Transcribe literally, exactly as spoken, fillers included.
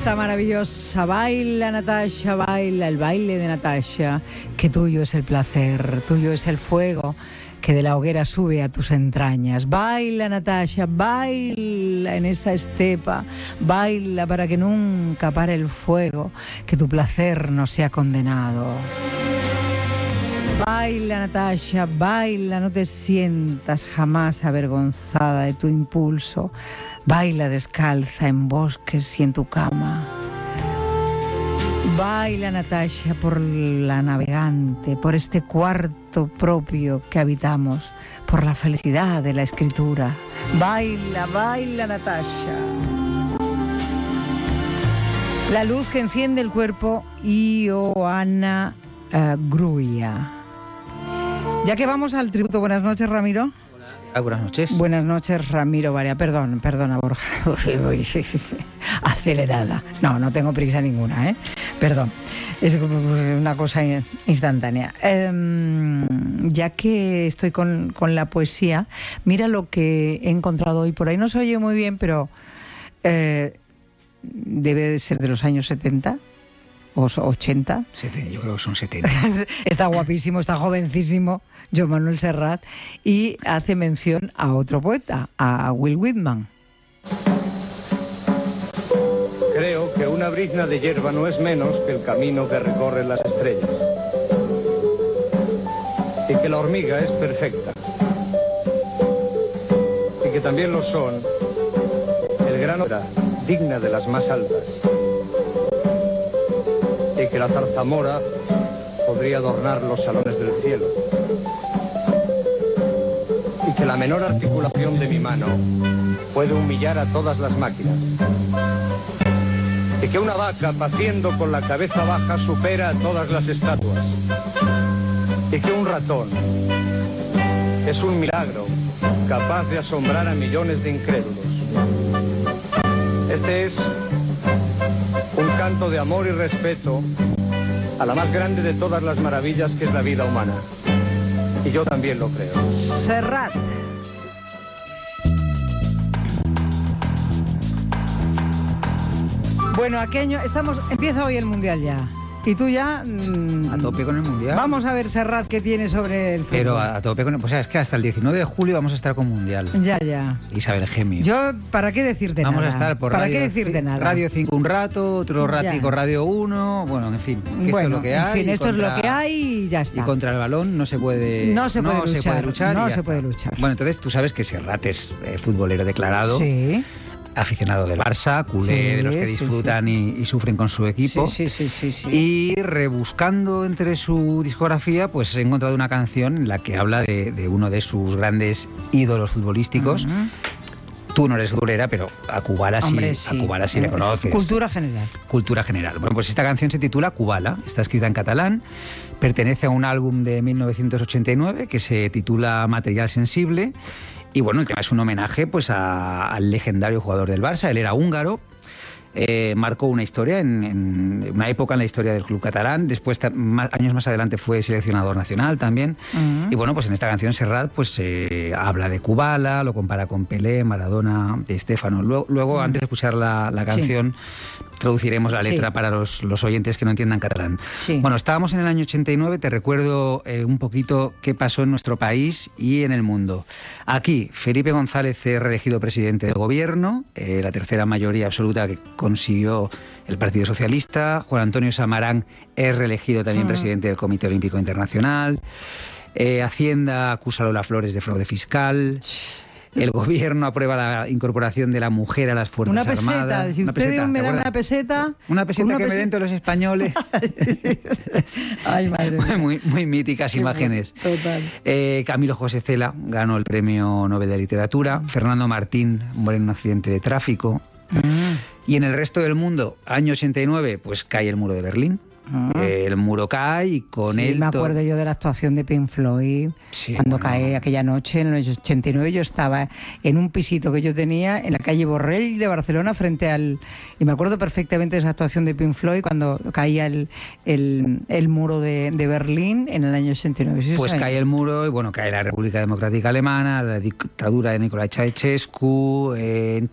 danza maravillosa. Baila, Natasha, baila el baile de Natasha, que tuyo es el placer, tuyo es el fuego que de la hoguera sube a tus entrañas. Baila, Natasha, baila en esa estepa, baila para que nunca pare el fuego, que tu placer no sea condenado. Baila, Natasha, baila, no te sientas jamás avergonzada de tu impulso. Baila descalza en bosques y en tu cama. Baila, Natasha, por la navegante, por este cuarto propio que habitamos, por la felicidad de la escritura. Baila, baila, Natasha. La luz que enciende el cuerpo, Ioana uh, Gruia. Ya que vamos al tributo, buenas noches, Ramiro. Ah, buenas noches. Buenas noches, Ramiro Varea. Perdón, perdona, Borja. Acelerada. No, no tengo prisa ninguna, ¿eh? Perdón. Es una cosa instantánea. Eh, ya que estoy con, con la poesía, mira lo que he encontrado hoy por ahí. No se oye muy bien, pero eh, debe de ser de los años setenta. ¿O ochenta? Yo creo que son setenta. Está guapísimo, está jovencísimo, Joan Manuel Serrat, y hace mención a otro poeta, a Will Whitman. Creo que una brizna de hierba no es menos que el camino que recorren las estrellas. Y que la hormiga es perfecta. Y que también lo son el grano digna de las más altas. Y que la zarzamora podría adornar los salones del cielo. Y que la menor articulación de mi mano puede humillar a todas las máquinas. Y que una vaca paciendo con la cabeza baja supera a todas las estatuas. Y que un ratón es un milagro capaz de asombrar a millones de incrédulos. Este es un canto de amor y respeto a la más grande de todas las maravillas que es la vida humana. Y yo también lo creo. Serrat. Bueno, aquello, estamos, empieza hoy el Mundial ya. Y tú ya... Mmm, a tope con el Mundial. Vamos a ver, Serrat, qué tiene sobre el fútbol. Pero a, a tope con el... Pues es que hasta el diecinueve de julio vamos a estar con Mundial. Ya, ya. Isabel Gemio. Yo, ¿para qué decirte vamos nada? Vamos a estar por ¿Para Radio, qué decirte nada? Radio cinco un rato, otro ratico Radio uno, bueno, en fin. Que bueno, esto es lo que hay. En fin, esto contra, es lo que hay y ya está. Y contra el balón no se puede... No se puede no luchar. Se puede luchar no se puede luchar. Bueno, entonces tú sabes que Serrat es eh, futbolero declarado. Sí. Aficionado del Barça, culé sí, de los que disfrutan sí, sí. Y, y sufren con su equipo. Sí, sí, sí, sí, sí. Y rebuscando entre su discografía, pues he encontrado una canción en la que habla de, de uno de sus grandes ídolos futbolísticos. Uh-huh. Tú no eres futbolera, pero a Kubala sí, Hombre, sí. A Kubala sí le conoces. Cultura general. Cultura general. Bueno, pues esta canción se titula Kubala, está escrita en catalán, pertenece a un álbum de mil novecientos ochenta y nueve que se titula Material Sensible. Y bueno, el tema es un homenaje pues a, al legendario jugador del Barça. Él era húngaro, eh, marcó una historia, en, en una época en la historia del club catalán. Después, más, años más adelante, fue seleccionador nacional también. Uh-huh. Y bueno, pues en esta canción Serrat pues eh, habla de Kubala, lo compara con Pelé, Maradona, de Stéfano. Luego, luego uh-huh. antes de escuchar la, la canción... Sí. Traduciremos la letra sí. para los, los oyentes que no entiendan catalán. Sí. Bueno, estábamos en el año ochenta y nueve, te recuerdo eh, un poquito qué pasó en nuestro país y en el mundo. Aquí, Felipe González es reelegido presidente del gobierno, eh, la tercera mayoría absoluta que consiguió el Partido Socialista. Juan Antonio Samarán es reelegido también uh-huh. presidente del Comité Olímpico Internacional. Eh, Hacienda acusa a Lola Flores de fraude fiscal. El gobierno aprueba la incorporación de la mujer a las Fuerzas una peseta, Armadas. Si una peseta. Si usted me da una peseta... Una peseta una que peseta. me den todos los españoles. Ay, madre mía. Muy, muy míticas Qué imágenes. Bueno, total. Eh, Camilo José Cela ganó el Premio Nobel de Literatura. Fernando Martín muere en un accidente de tráfico. Mm. Y en el resto del mundo, año ochenta y nueve, pues cae el muro de Berlín. Ah. El muro cae y con sí, él... me acuerdo yo de la actuación de Pink Floyd, sí, cuando bueno. cae aquella noche, en el ochenta y nueve, yo estaba en un pisito que yo tenía en la calle Borrell de Barcelona, frente al... Y me acuerdo perfectamente de esa actuación de Pink Floyd cuando caía el, el, el muro de, de Berlín en el año ochenta y nueve. ¿Sí? Pues cae el muro y bueno, cae la República Democrática Alemana, la dictadura de Nicolae Ceausescu, eh,